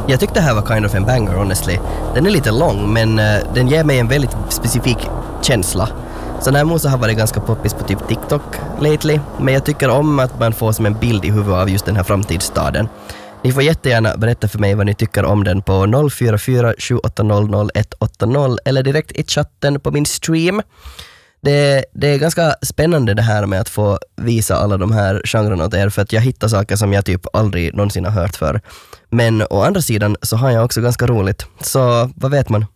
Jag tyckte det här var kind of en banger, honestly. Den är lite lång, men den ger mig en väldigt specifik känsla. Så den här Mosa har varit ganska poppis på typ TikTok lately, men jag tycker om att man får som en bild i huvudet av just den här framtidsstaden. Ni får jättegärna berätta för mig vad ni tycker om den på 044 780 0180 eller direkt i chatten på min stream. Det är ganska spännande det här med att få visa alla de här genrerna åt er, för att jag hittar saker som jag typ aldrig någonsin har hört för. Men å andra sidan så har jag också ganska roligt. Så vad vet man?